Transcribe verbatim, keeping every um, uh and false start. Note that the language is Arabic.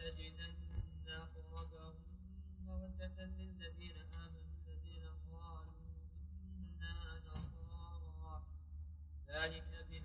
لتجدن أقربهم مودة للذين آمنوا الذين قالوا إنا نصارى ذلك بما